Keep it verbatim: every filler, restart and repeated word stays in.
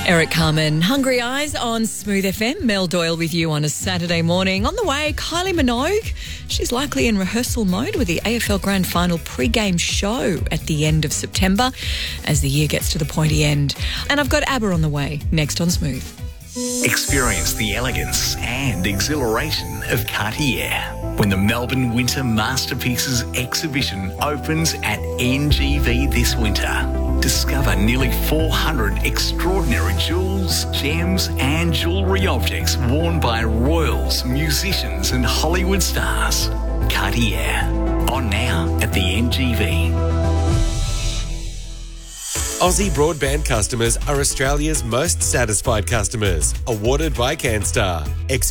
Eric Carmen, Hungry Eyes on Smooth F M. Mel Doyle with you on a Saturday morning. On the way, Kylie Minogue. She's likely in rehearsal mode with the A F L Grand Final pre-game show at the end of September as the year gets to the pointy end. And I've got ABBA on the way, next on Smooth. Experience the elegance and exhilaration of Cartier when the Melbourne Winter Masterpieces exhibition opens at N G V this winter. Discover nearly four hundred extraordinary jewels, gems and jewellery objects worn by royals, musicians and Hollywood stars. Cartier, on now at the N G V. Aussie Broadband customers are Australia's most satisfied customers. Awarded by CanStar.